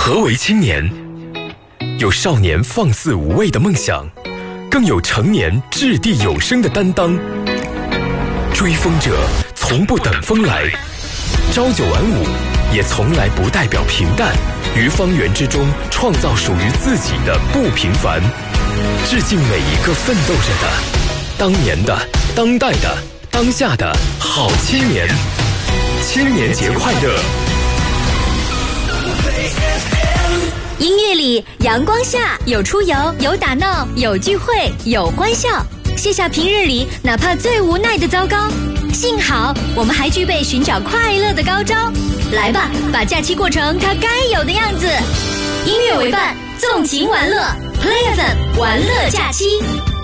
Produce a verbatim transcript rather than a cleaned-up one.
何为青年？有少年放肆无畏的梦想，更有成年掷地有声的担当。追风者从不等风来，朝九晚五也从来不代表平淡。于方圆之中创造属于自己的不平凡，致敬每一个奋斗着的、当年的、当代的、当下的好青年。青年节快乐！ 音乐里，阳光下有出游，有打闹，有聚会，有欢笑。卸下平日里哪怕最无奈的糟糕，幸好我们还具备寻找快乐的高招。来吧，把假期过成它该有的样子。音乐为伴，纵情玩乐 ，Play F M 玩乐假期。